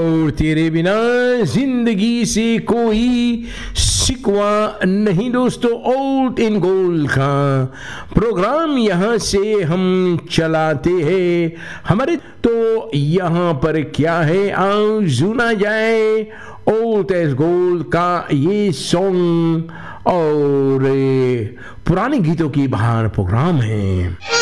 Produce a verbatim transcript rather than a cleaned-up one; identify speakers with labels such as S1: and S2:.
S1: और तेरे बिना जिंदगी से कोई शिकवा नहीं दोस्तों। ओल्ड इन गोल्ड का प्रोग्राम यहाँ से हम चलाते हैं। हमारे तो यहाँ पर क्या है, आओ सुना जाए ओल्ड एज गोल्ड का ये सॉन्ग। और पुराने गीतों की बहार प्रोग्राम है।